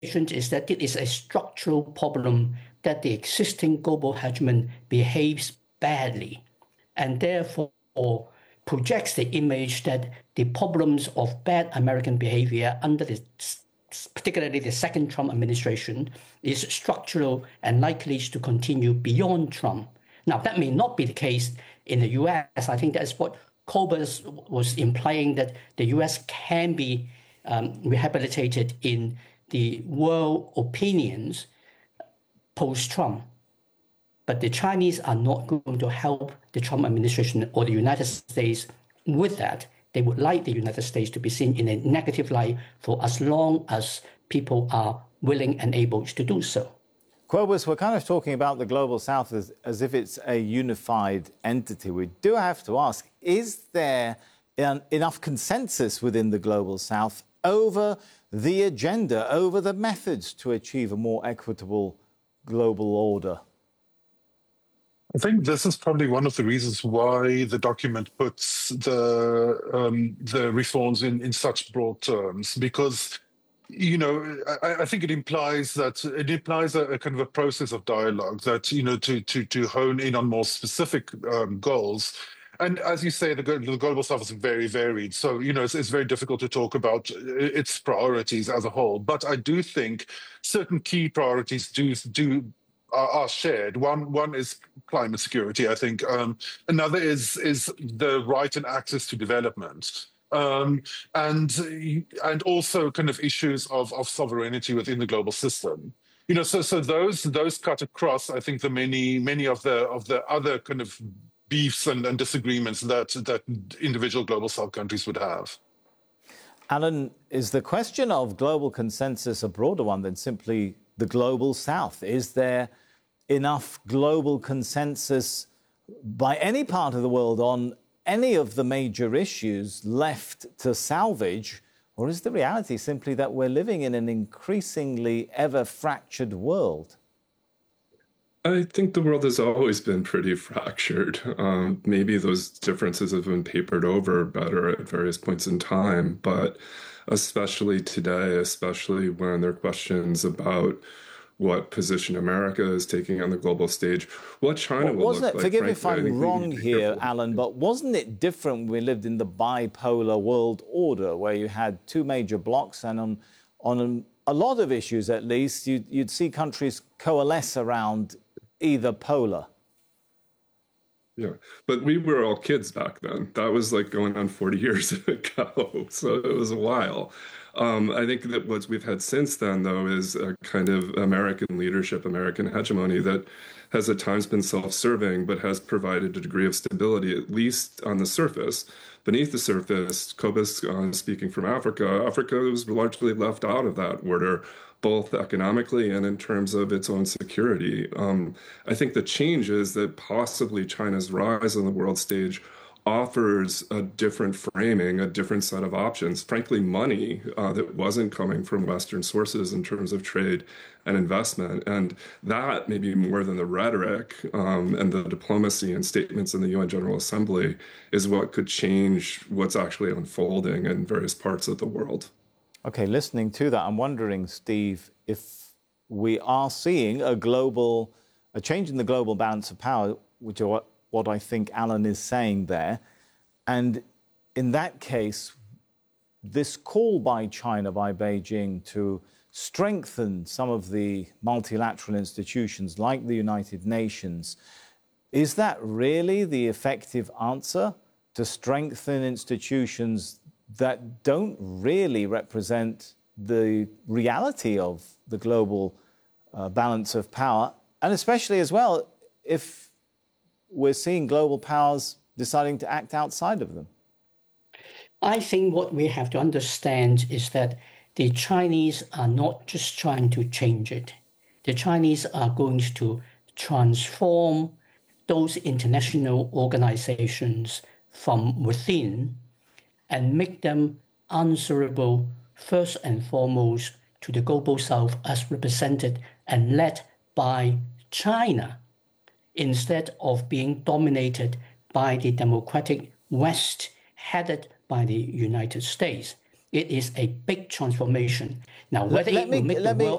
is that it is a structural problem that the existing global hegemon behaves badly and therefore projects the image that the problems of bad American behavior under particularly the second Trump administration is structural and likely to continue beyond Trump. Now, that may not be the case in the U.S. I think that's what Cobus was implying, that the U.S. can be rehabilitated in the world opinions post-Trump. But the Chinese are not going to help the Trump administration or the United States with that. They would like the United States to be seen in a negative light for as long as people are willing and able to do so. Cobus, we're kind of talking about the Global South as if it's a unified entity. We do have to ask, is there enough consensus within the Global South over the agenda, over the methods to achieve a more equitable global order? I think this is probably one of the reasons why the document puts the reforms in such broad terms, because, you know, I think it implies a kind of a process of dialogue that, you know, to hone in on more specific goals. And as you say, the Global South is very varied. So, you know, it's very difficult to talk about its priorities as a whole. But I do think certain key priorities are shared. One is climate security, I think. Another is the right and access to development. And also kind of issues of sovereignty within the global system. You know, so those cut across, I think, the many of the other kind of beefs and disagreements that individual Global South countries would have. Alan, is the question of global consensus a broader one than simply the Global South? Is there enough global consensus by any part of the world on any of the major issues left to salvage? Or is the reality simply that we're living in an increasingly ever-fractured world? I think the world has always been pretty fractured. Maybe those differences have been papered over better at various points in time, but especially today, especially when there are questions about what position America is taking on the global stage, what China will look like. Forgive me if I'm wrong here, Alan, but wasn't it different when we lived in the bipolar world order, where you had two major blocs, and on a lot of issues at least, you'd see countries coalesce around either polar? Yeah, but we were all kids back then. That was like going on 40 years ago, so it was a while. I think that what we've had since then, though, is a kind of American leadership, American hegemony that has at times been self-serving, but has provided a degree of stability, at least on the surface. Beneath the surface, Cobus, speaking from Africa was largely left out of that order, both economically and in terms of its own security. I think the change is that possibly China's rise on the world stage offers a different framing, a different set of options, frankly, money that wasn't coming from Western sources in terms of trade and investment. And that, maybe more than the rhetoric and the diplomacy and statements in the UN General Assembly, is what could change what's actually unfolding in various parts of the world. Okay, listening to that, I'm wondering, Steve, if we are seeing a change in the global balance of power, which are what I think Alan is saying there. And in that case, this call by China, by Beijing, to strengthen some of the multilateral institutions like the United Nations, is that really the effective answer, to strengthen institutions that don't really represent the reality of the global balance of power? And especially as well, if we're seeing global powers deciding to act outside of them? I think what we have to understand is that the Chinese are not just trying to change it. The Chinese are going to transform those international organizations from within and make them answerable, first and foremost, to the Global South as represented and led by China, instead of being dominated by the democratic West, headed by the United States. It is a big transformation. Now, whether it will make the world